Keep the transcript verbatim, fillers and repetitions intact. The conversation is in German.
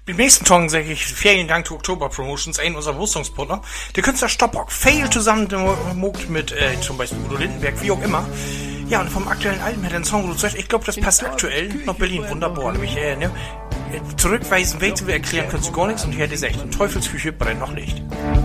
Im nächsten Song sage ich vielen Dank zu Oktober Promotions, ein unserer Rüstungspartner. Der Künstler Stoppock, Fail zusammen gemogt mit äh, zum Beispiel Udo Lindenberg, wie auch immer. Ja, und vom aktuellen Album hat er einen Song, wo du sagst, ich glaube, das passt aktuell nach Berlin wunderbar. Nämlich, äh, ne, zurückweisen, weg zu erklären, kannst du gar nichts. Und hier hat er gesagt, Teufelsküche brennt noch nicht.